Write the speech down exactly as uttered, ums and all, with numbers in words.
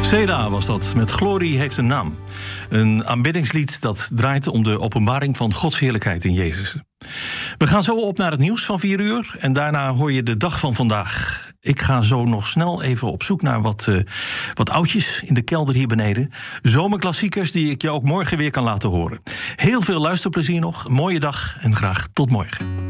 Seda was dat, met Glorie heeft een naam. Een aanbiddingslied dat draait om de openbaring van Gods heerlijkheid in Jezus. We gaan zo op naar het nieuws van vier uur en daarna hoor je de dag van vandaag. Ik ga zo nog snel even op zoek naar wat, uh, wat oudjes in de kelder hier beneden. Zomerklassiekers die ik je ook morgen weer kan laten horen. Heel veel luisterplezier nog, mooie dag en graag tot morgen.